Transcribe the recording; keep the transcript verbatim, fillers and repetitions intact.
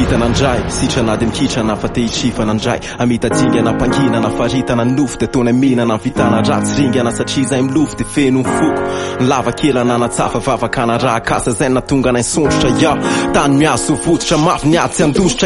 hitana andray sitrana de mikitrana fa te hitsifana andray amitadingana ampanginana faritana ny nofo de tona mihinana ny vitana ratsy ringana satria zay milofo de feno ny foko ny lava kelana natsafa vavakana raha kasa zay natonga nay sondrotra ya tany miaso vototra mafy niady tsy andositra